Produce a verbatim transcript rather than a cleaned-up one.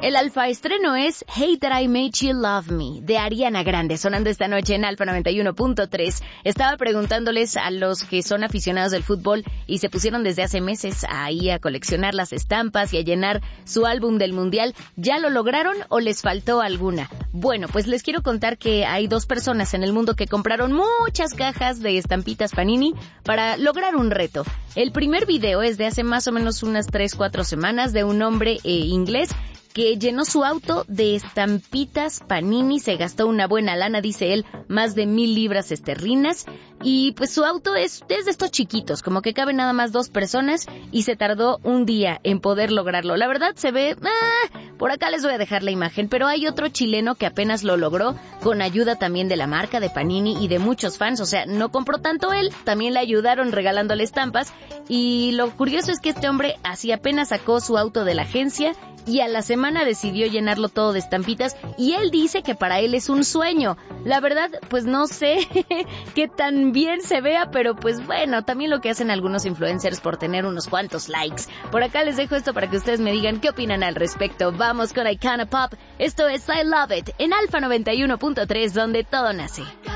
El alfa estreno es Hey That I Made You Love Me, de Ariana Grande, sonando esta noche en Alfa noventa y uno punto tres. Estaba preguntándoles a los que son aficionados del fútbol y se pusieron desde hace meses ahí a coleccionar las estampas y a llenar su álbum del Mundial. ¿Ya lo lograron o les faltó alguna? Bueno, pues les quiero contar que hay dos personas en el mundo que compraron muchas cajas de estampitas Panini para lograr un reto. El primer video es de hace más o menos unas tres, cuatro semanas de un hombre eh, inglés que llenó su auto de estampitas Panini, se gastó una buena lana, dice él, más de mil libras esterlinas, y pues su auto es, es de estos chiquitos, como que caben nada más dos personas, y se tardó un día en poder lograrlo. La verdad se ve, ah, por acá les voy a dejar la imagen, pero hay otro chileno que apenas lo logró, con ayuda también de la marca de Panini y de muchos fans, o sea, no compró tanto él, también le ayudaron regalándole estampas, y lo curioso es que este hombre así apenas sacó su auto de la agencia, y a la semana decidió llenarlo todo de estampitas, y él dice que para él es un sueño. La verdad, pues no sé qué tan bien se vea, pero pues bueno, también lo que hacen algunos influencers por tener unos cuantos likes. Por acá les dejo esto para que ustedes me digan qué opinan al respecto. Vamos con Icona Pop. Esto es I Love It en Alfa noventa y uno punto tres, donde todo nace.